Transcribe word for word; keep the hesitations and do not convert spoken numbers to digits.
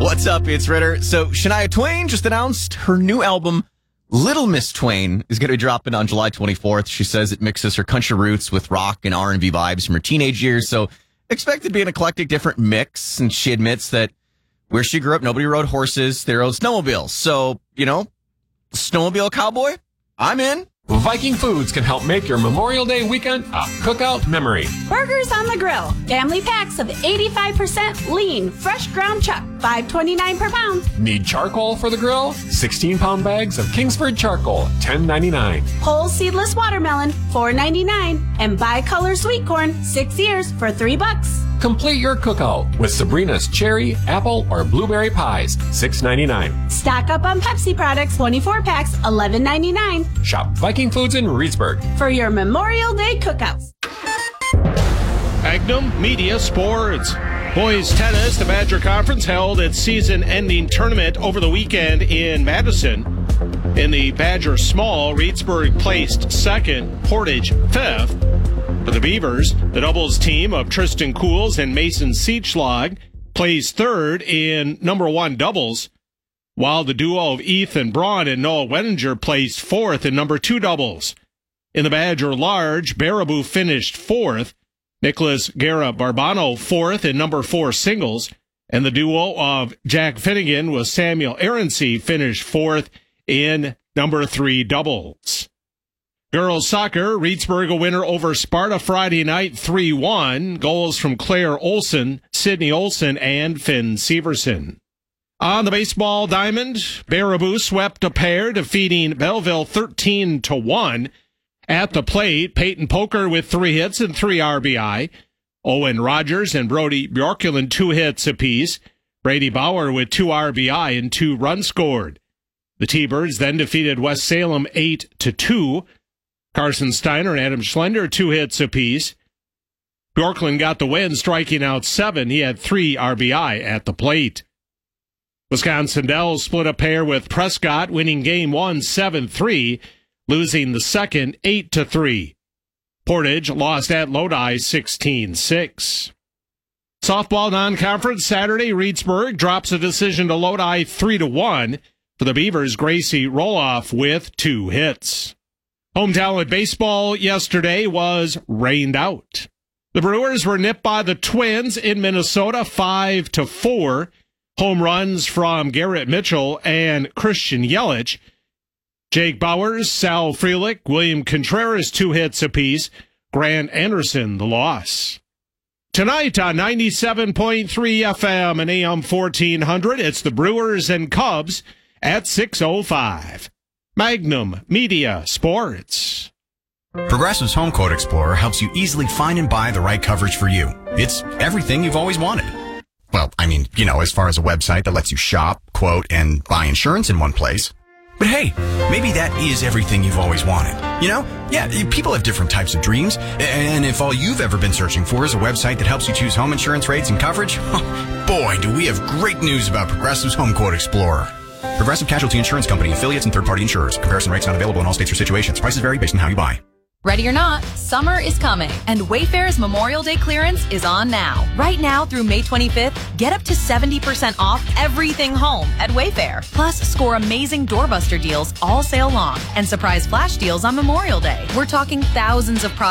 What's up? It's Ritter. So Shania Twain just announced her new album, Little Miss Twain, is going to be dropping on July twenty-fourth. She says it mixes her country roots with rock and R and B vibes from her teenage years. So expect it to be an eclectic, different mix. And she admits that where she grew up, nobody rode horses. They rode snowmobiles. So, you know, snowmobile cowboy, I'm in. Viking Foods can help make your Memorial Day weekend a cookout memory. Burgers on the Grill. Family packs of eighty-five percent lean, fresh ground chuck, five twenty-nine per pound. Need charcoal for the grill? sixteen pound bags of Kingsford charcoal, ten ninety-nine. Whole seedless watermelon, four ninety-nine. And bicolor sweet corn, six ears for three bucks. Complete your cookout with Sabrina's cherry, apple, or blueberry pies, six ninety-nine. Stock up on Pepsi products, twenty-four packs, eleven ninety-nine. Shop Viking Foods in Reedsburg for your Memorial Day cookouts. Magnum Media Sports. Boys tennis, the Badger Conference held its season-ending tournament over the weekend in Madison. In the Badger Small, Reedsburg placed second, Portage fifth. For the Beavers, the doubles team of Tristan Cools and Mason Seachlag plays third in number one doubles, while the duo of Ethan Braun and Noah Wenninger placed fourth in number two doubles. In the Badger Large, Baraboo finished fourth, Nicholas Guerra Barbano fourth in number four singles, and the duo of Jack Finnegan with Samuel Aronsey finished fourth in number three doubles. Girls soccer, Reedsburg a winner over Sparta Friday night three one. Goals from Claire Olson, Sydney Olson, and Finn Severson. On the baseball diamond, Baraboo swept a pair, defeating Belleville thirteen to one. At the plate, Peyton Poker with three hits and three R B I. Owen Rogers and Brody Bjorklund two hits apiece. Brady Bauer with two R B I and two runs scored. The T-Birds then defeated West Salem eight to two. Carson Steiner and Adam Schlender, two hits apiece. Bjorklund got the win, striking out seven. He had three R B I at the plate. Wisconsin Dells split a pair with Prescott, winning game one seven three, losing the second eight to three. Portage lost at Lodi sixteen six. Softball non-conference Saturday, Reedsburg drops a decision to Lodi three to one. For the Beavers, Gracie Roloff with two hits. Hometown baseball yesterday was rained out. The Brewers were nipped by the Twins in Minnesota five to four. Home runs from Garrett Mitchell and Christian Yelich. Jake Bowers, Sal Frelick, William Contreras, two hits apiece. Grant Anderson, the loss. Tonight on ninety-seven point three F M and A M fourteen hundred, it's the Brewers and Cubs at six oh five. Magnum Media Sports. Progressive's Home Quote Explorer helps you easily find and buy the right coverage for you. It's everything you've always wanted. Well, I mean, you know, as far as a website that lets you shop, quote, and buy insurance in one place. But hey, maybe that is everything you've always wanted. You know? Yeah, people have different types of dreams. And if all you've ever been searching for is a website that helps you choose home insurance rates and coverage, boy, do we have great news about Progressive's Home Quote Explorer. Progressive Casualty Insurance Company, affiliates, and third-party insurers. Comparison rates not available in all states or situations. Prices vary based on how you buy. Ready or not, summer is coming, and Wayfair's Memorial Day clearance is on now. Right now through May twenty-fifth, get up to seventy percent off everything home at Wayfair. Plus, score amazing doorbuster deals all sale long and surprise flash deals on Memorial Day. We're talking thousands of products